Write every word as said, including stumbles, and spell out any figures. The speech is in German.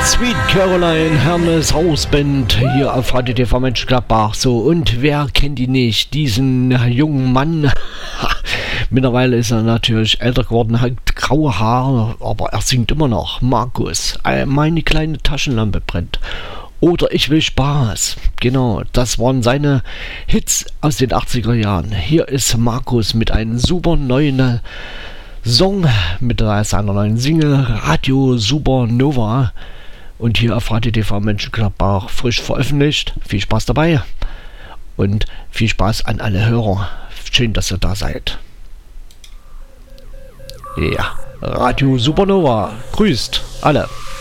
Sweet Caroline, Hermes Hausband hier auf Radio T V Mönchengladbach. So, und wer kennt ihn nicht? Diesen jungen Mann. Mittlerweile ist er natürlich älter geworden, hat graue Haare, aber er singt immer noch. Markus, meine kleine Taschenlampe brennt. Oder Ich will Spaß. Genau, das waren seine Hits aus den achtziger Jahren. Hier ist Markus mit einem super neuen Song, mit seiner neuen Single Radio Supernova. Und hier auf Radio T V Mönchengladbach frisch veröffentlicht. Viel Spaß dabei und viel Spaß an alle Hörer. Schön, dass ihr da seid. Ja, Radio Supernova grüßt alle.